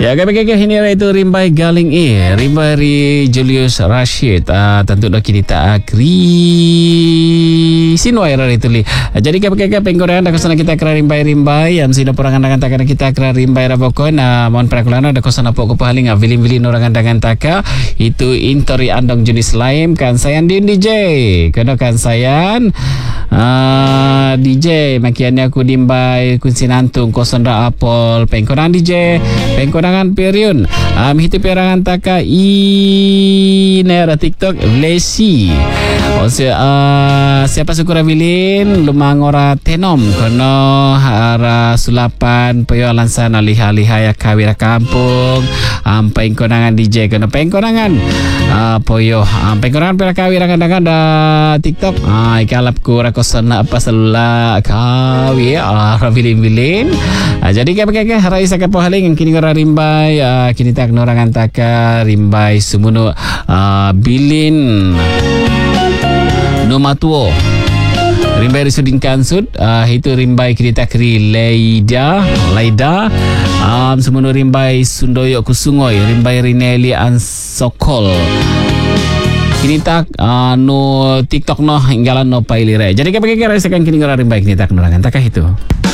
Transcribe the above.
Ya, kami hinira itu rimbai galing rimbai ri Julius Rashid. Tentu dah kita agri sinwai itu li. Jadi kami penggorean dah kesana kita kera rimbai yang sino perangan takkan kita kera rimbai rabokon. Mohon perakulana dah kesana pokok paling vilin orang andangan taka itu intori andong jenis lain kan sayan din DJ. Kena kan sayan DJ makiannya aku dimbai kunsinantung kosondra apol pengkonan DJ pengkonangan periun hitu perangan taka nera TikTok lesi siapa syukur vilin lumangora tenom kono hara sulapan peyolan sana liha-liha ya kawira kampung pengkonangan DJ kono pengkonangan poyo pengkonangan pera kawira kadang-kadang da TikTok ikalap ku rakosana apa selula kawi vilin-vilin. Jadi kaya raisa ka pohaling ang kini ngora rimbai kini tak norangan taka rimbai sumuno bilin nomatuo rimbai risudin kansud itu rimbai kini tak ri laida sumuno rimbai sundoyo kusungoy rimbai rineli ansokol kini tak no TikTok no hinggalan no pailire. Jadi kaya raisa kan kini ngora rimbai kini tak norangan taka itu.